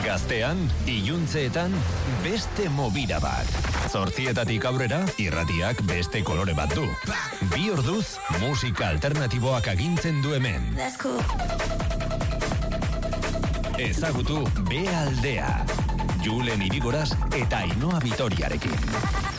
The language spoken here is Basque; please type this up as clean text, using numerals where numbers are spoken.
Gaztean, iluntzeetan, beste mobida bat. 8:00 aurrera, irratiak beste kolore bat du. 2 orduz, musika alternatiboak agintzen du hemen. Ezagutu B aldea. Julen Irigoras eta Ainhoa Vitoriarekin.